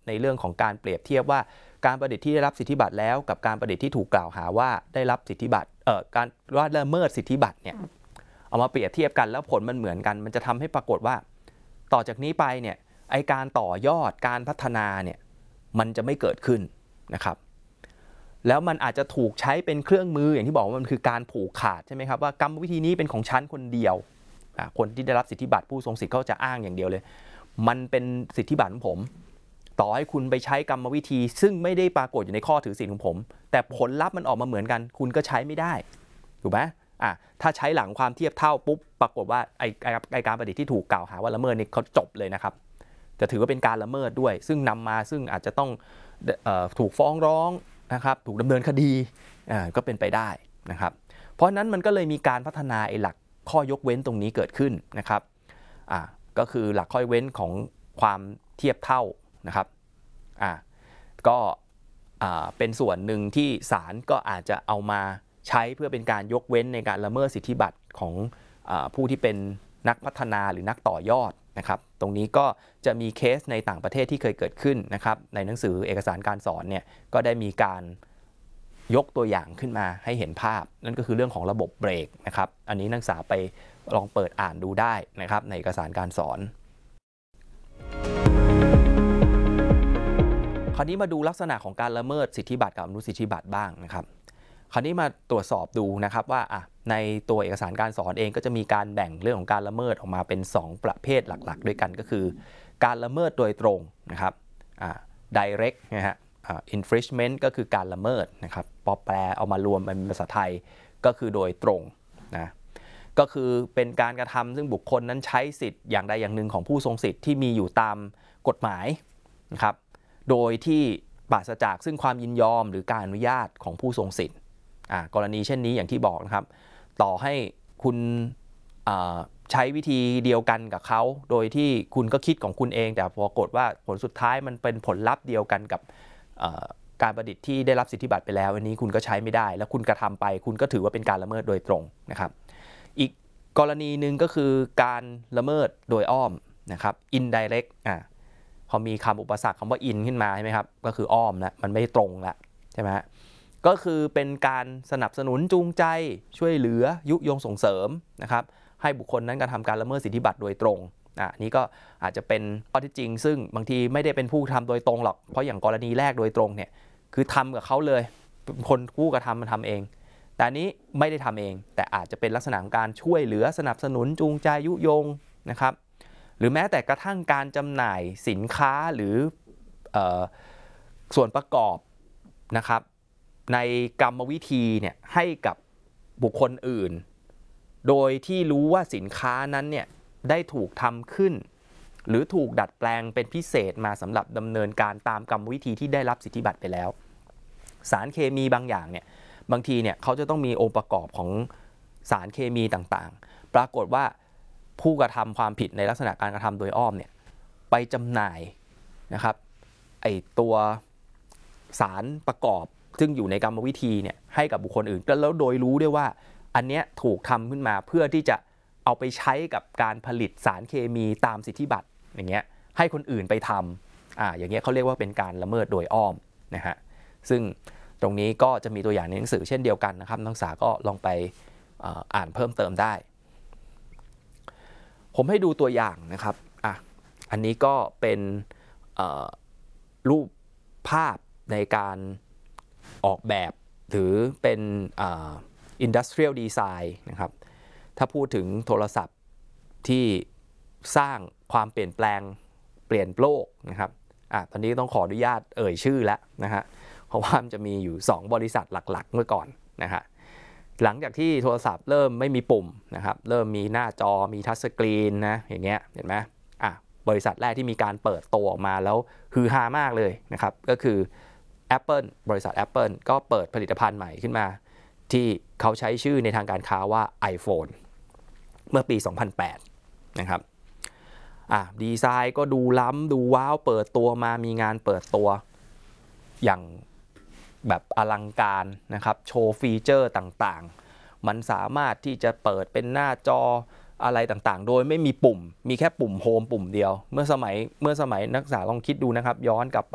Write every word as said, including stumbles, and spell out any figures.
ในเรื่องของการเปรียบเทียบว่าการประดิษฐ์ที่ได้รับสิทธิบัตรแล้วกับการประดิษฐ์ที่ถูกกล่าวหาว่าได้รับสิทธิบัตรเอ่อการว่าละเมิดสิทธิบัตรเนี่ยเอามาเปรียบเทียบกันแล้วผลมันเหมือนกันมันจะทำให้ปรากฏว่าต่อจากนี้ไปเนี่ยไอการต่อยอดการพัฒนาเนี่ยมันจะไม่เกิดขึ้นนะครับแล้วมันอาจจะถูกใช้เป็นเครื่องมืออย่างที่บอกว่ามันคือการผูกขาดใช่ไหมครับว่ากรรมวิธีนี้เป็นของฉันคนเดียวคนที่ได้รับสิทธิบัตรผู้ทรงสิทธิ์เขาจะอ้างอย่างเดียวเลยมันเป็นสิทธิบัตรของผมต่อให้คุณไปใช้กรรมวิธีซึ่งไม่ได้ปรากฏอยู่ในข้อถือสิทธิ์ของผมแต่ผลลัพธ์มันออกมาเหมือนกันคุณก็ใช้ไม่ได้ถูกไหมอ่ะถ้าใช้หลังความเทียบเท่าปุ๊บปรากฏว่าไอไอการประดิษฐ์ที่ถูกกล่าวหาว่าละเมิดนี่เขาจบเลยนะครับจะถือว่าเป็นการละเมิดด้วยซึ่งนำมาซึ่งอาจจะต้องเอ่อถูกฟ้องร้องนะครับถูกดำเนินคดีอ่าก็เป็นไปได้นะครับเพราะนั้นมันก็เลยมีการพัฒนาไอ้หลักข้อยกเว้นตรงนี้เกิดขึ้นนะครับอ่าก็คือหลักข้อยกเว้นของความเทียบเท่านะครับอ่าก็อ่าเป็นส่วนหนึ่งที่ศาลก็อาจจะเอามาใช้เพื่อเป็นการยกเว้นในการละเมิดสิทธิบัตรของอ่าผู้ที่เป็นนักพัฒนาหรือนักต่อยอดนะครับตรงนี้ก็จะมีเคสในต่างประเทศที่เคยเกิดขึ้นนะครับในหนังสือเอกสารการสอนเนี่ยก็ได้มีการยกตัวอย่างขึ้นมาให้เห็นภาพนั่นก็คือเรื่องของระบบเบรกนะครับอันนี้นักศึกษาไปลองเปิดอ่านดูได้นะครับในเอกสารการสอนคราวนี้มาดูลักษณะของการละเมิดสิทธิบัตรกับอนุสิทธิบัตรบ้างนะครับคราวนี้มาตรวจสอบดูนะครับว่าอ่ะในตัวเอกสารการสอนเองก็จะมีการแบ่งเรื่องของการละเมิดออกมาเป็นสองประเภทหลักๆด้วยกันก็คือการละเมิดโดยตรงนะครับอ่า direct นะฮะอ่า infringement ก็คือการละเมิดนะครับพอแปลเอามารวมเป็นภาษาไทยก็คือโดยตรงนะก็คือเป็นการกระทำซึ่งบุคคลนั้นใช้สิทธิ์อย่างใดอย่างหนึ่งของผู้ทรงสิทธิ์ที่มีอยู่ตามกฎหมายนะครับโดยที่ปราศจากซึ่งความยินยอมหรือการอนุญาตของผู้ทรงสิทธิ์กรณีเช่นนี้อย่างที่บอกนะครับต่อให้คุณใช้วิธีเดียวกันกับเขาโดยที่คุณก็คิดของคุณเองแต่ปรากฏว่าผลสุดท้ายมันเป็นผลลัพธ์เดียวกันกับการประดิษฐ์ที่ได้รับสิทธิบัตรไปแล้วอันนี้คุณก็ใช้ไม่ได้แล้วคุณกระทำไปคุณก็ถือว่าเป็นการละเมิดโดยตรงนะครับอีกกรณีหนึ่งก็คือการละเมิดโดยอ้อมนะครับ indirect อ่าพอมีคำอุปสรรคคำว่า in ขึ้นมาใช่ไหมครับก็คืออ้อมแล้วมันไม่ตรงแล้วใช่ไหมก็คือเป็นการสนับสนุนจูงใจช่วยเหลือยุยงส่งเสริมนะครับให้บุคคลนั้นกระทำการละเมิดสิทธิบัตรโดยตรงอ่ะนี้ก็อาจจะเป็นข้อที่จริงซึ่งบางทีไม่ได้เป็นผู้ทำโดยตรงหรอกเพราะอย่างกรณีแรกโดยตรงเนี่ยคือทำกับเขาเลยคนผู้กระทำมันทำเองแต่นี้ไม่ได้ทำเองแต่อาจจะเป็นลักษณะของการช่วยเหลือสนับสนุนจูงใจยุยงนะครับหรือแม้แต่กระทั่งการจำหน่ายสินค้าหรือเอ่อส่วนประกอบนะครับในกรรมวิธีเนี่ยให้กับบุคคลอื่นโดยที่รู้ว่าสินค้านั้นเนี่ยได้ถูกทำขึ้นหรือถูกดัดแปลงเป็นพิเศษมาสำหรับดำเนินการตามกรรมวิธีที่ได้รับสิทธิบัตรไปแล้วสารเคมีบางอย่างเนี่ยบางทีเนี่ยเขาจะต้องมีองค์ประกอบของสารเคมีต่างๆปรากฏว่าผู้กระทำความผิดในลักษณะการกระทำโดยอ้อมเนี่ยไปจำหน่ายนะครับไอตัวสารประกอบซึ่งอยู่ในกรรมวิธีเนี่ยให้กับบุคคลอื่นแล้วโดยรู้ด้วยว่าอันเนี้ยถูกทำขึ้นมาเพื่อที่จะเอาไปใช้กับการผลิตสารเคมีตามสิทธิบัตรอย่างเงี้ยให้คนอื่นไปทำอ่าอย่างเงี้ยเขาเรียกว่าเป็นการละเมิดโดยอ้อมนะฮะซึ่งตรงนี้ก็จะมีตัวอย่างในหนังสือเช่นเดียวกันนะครับนักศึกษาก็ลองไปอ่านเพิ่มเติมได้ผมให้ดูตัวอย่างนะครับอ่ะอันนี้ก็เป็นรูปภาพในการออกแบบหรือเป็น industrial design นะครับถ้าพูดถึงโทรศัพท์ที่สร้างความเปลี่ยนแปลงเปลี่ยนโลกนะครับอ่ะตอนนี้ต้องขออนุญาตเอ่ยชื่อแล้วนะฮะเพราะว่ามันจะมีอยู่สองบริษัทหลักๆเมื่อก่อนนะฮะหลังจากที่โทรศัพท์เริ่มไม่มีปุ่มนะครับเริ่มมีหน้าจอมีทัชสกรีนนะอย่างเงี้ยเห็นไหมอ่ะบริษัทแรกที่มีการเปิดตัวออกมาแล้วฮือฮามากเลยนะครับก็คือ Apple บริษัท Apple ก็เปิดผลิตภัณฑ์ใหม่ขึ้นมาที่เขาใช้ชื่อในทางการค้าว่า iPhone เมื่อปีสองพันแปดนะครับอ่ะดีไซน์ก็ดูล้ำดูว้าวเปิดตัวมามีงานเปิดตัวอย่างแบบอลังการนะครับโชว์ฟีเจอร์ต่างๆมันสามารถที่จะเปิดเป็นหน้าจออะไรต่างๆโดยไม่มีปุ่มมีแค่ปุ่มโฮมปุ่มเดียวเมื่อสมัยเมื่อสมัยนักศึกษาลองคิดดูนะครับย้อนกลับ